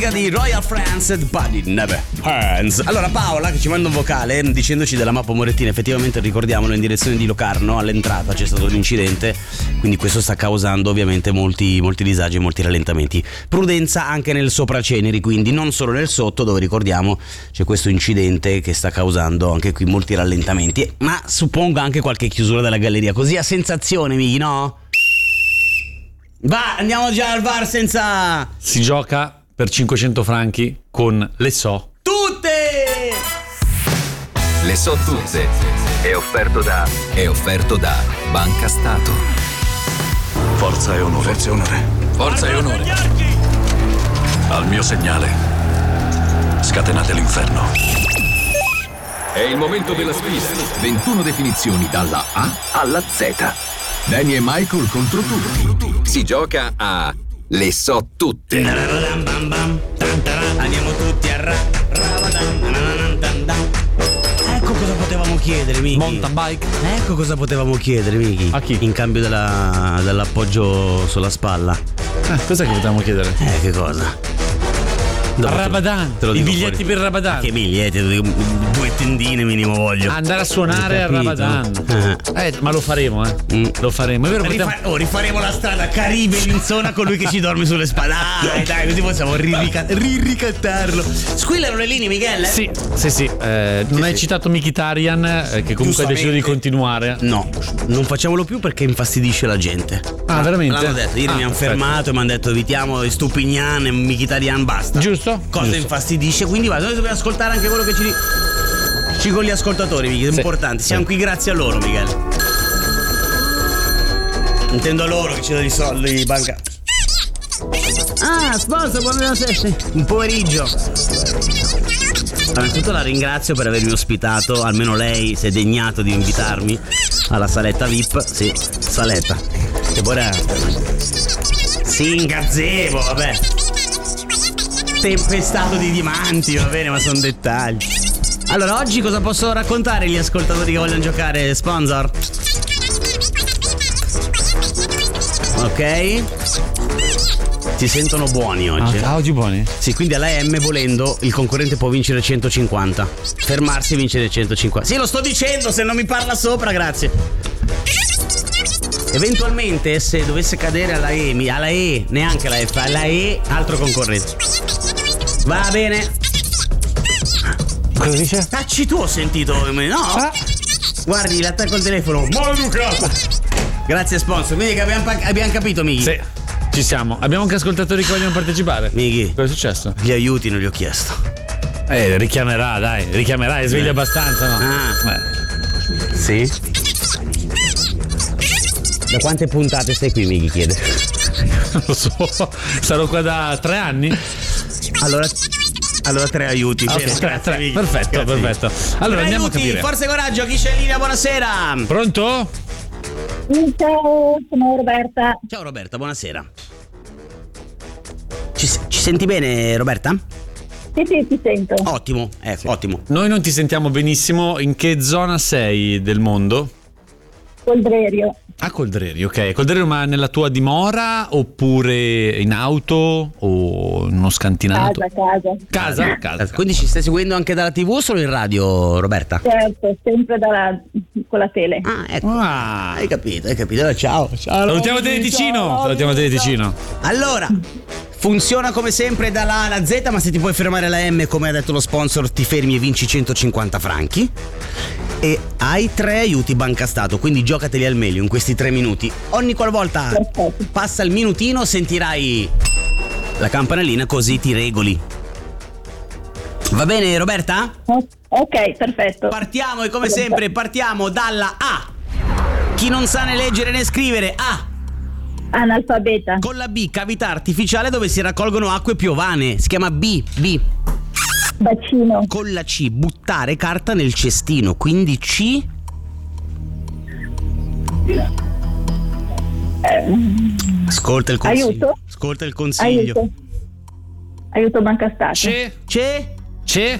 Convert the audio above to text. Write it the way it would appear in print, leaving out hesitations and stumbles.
di Royal Friends and Buddy Never Hands. Allora Paola che ci manda un vocale dicendoci della mappa Morettina, effettivamente ricordiamolo, in direzione di Locarno all'entrata c'è stato un incidente, quindi questo sta causando ovviamente molti disagi e molti rallentamenti. Prudenza anche nel Sopraceneri, quindi non solo nel sotto, dove ricordiamo c'è questo incidente che sta causando anche qui molti rallentamenti, ma suppongo anche qualche chiusura della galleria, così a sensazione, Mighi, no? Va, andiamo già al VAR senza... Si gioca per 500 franchi con Le So Tutte! Le So Tutte è offerto da Banca Stato. Forza e onore. Forza e onore. Forza e onore. Al mio segnale, scatenate l'inferno. È il momento della sfida. 21 definizioni dalla A alla Z. Danny e Michael contro tutti. Si gioca a Le So Tutte. Andiamo tutti a Ecco cosa potevamo chiedere, Miki. Mountain bike. Ecco cosa potevamo chiedere, Miki. A chi? In cambio dell'appoggio sulla spalla. Cos'è che potevamo chiedere? Che cosa? Rabadan. Te lo I dico biglietti fuori. per Rabadan. Che biglietti? 2 tendine minimo voglio. Andare a suonare a Rabadan. Ma lo faremo, Lo faremo. È vero, rifaremo la strada Caribe Linzona con lui che ci dorme sulle spalle. Dai, così possiamo ricattarlo. Squillano le linee, Michele? Sì. Non hai citato Mkhitaryan, che comunque ha deciso di continuare. No, non facciamolo più perché infastidisce la gente. Ah, veramente? L'hanno detto, ieri mi hanno fermato e mi hanno detto evitiamo Stupignan e Mkhitaryan, basta. Giusto? Cosa Giusto. infastidisce, quindi noi dobbiamo ascoltare anche quello che ci con gli ascoltatori, Michele, importanti. Siamo qui grazie a loro, Michele. Intendo a loro che ci danno i soldi di banca. Sponsor, buonasera. Un pomeriggio. Innanzitutto la ringrazio per avermi ospitato, almeno lei si è degnato di invitarmi alla saletta VIP. Sì, saletta. Che poi era... Sì, in gazebo, vabbè. Tempestato di diamanti, va bene, ma sono dettagli. Allora, oggi cosa posso raccontare agli ascoltatori che vogliono giocare, sponsor? Ok. Si sentono buoni oggi. Oggi buoni? Sì, quindi alla M volendo il concorrente può vincere 150. Fermarsi e vincere 150. Sì, lo sto dicendo, se non mi parla sopra, grazie. Eventualmente se dovesse cadere alla E, neanche alla F, alla E, altro concorrente. Va bene. Cosa dice? Tacci tu, ho sentito. No. Guardi, l'attacco al telefono. Maleducato. Grazie sponsor. Quindi che abbiamo capito, Miki. Sì, ci siamo. Abbiamo anche ascoltatori che vogliono partecipare. Miki, cosa è successo? Gli aiuti non li ho chiesto. Richiamerà, dai. Richiamerà, è sveglio abbastanza, no? Sì. Da quante puntate stai qui, Miki, chiede? Non lo so. Sarò qua da 3 anni. Allora 3 aiuti. Okay, tre. Perfetto. Allora andiamo a capire. Forza e coraggio, chi c'è in linea? Buonasera. Pronto? Ciao, sono Roberta. Ciao Roberta, buonasera. Ci senti bene, Roberta? Sì, ti sento. Ottimo, ottimo. Noi non ti sentiamo benissimo. In che zona sei del mondo? Coldrerio. A Coldrerio, ok. Coldrerio, ma nella tua dimora oppure in auto o in uno scantinato? Casa. Quindi ci stai seguendo anche dalla TV o solo in radio, Roberta? Certo, sempre con la tele. Ecco. Hai capito. Allora, ciao. Salutiamo Ticino. Allora, funziona come sempre dalla A alla Z, ma se ti puoi fermare alla M, come ha detto lo sponsor, ti fermi e vinci 150 franchi. E hai 3 aiuti Banca Stato, quindi giocateli al meglio in questi 3 minuti. Ogni qualvolta passa il minutino sentirai la campanellina, così ti regoli. Va bene, Roberta? Ok, perfetto. Partiamo e come sempre partiamo dalla A. Chi non sa né leggere né scrivere, A. Analfabeta. Con la B, cavità artificiale dove si raccolgono acque piovane, si chiama B. Bacino. Con la C, buttare carta nel cestino, quindi C. Ascolta il consiglio. Aiuto. Ascolta il consiglio. Aiuto Banca Stato. C'è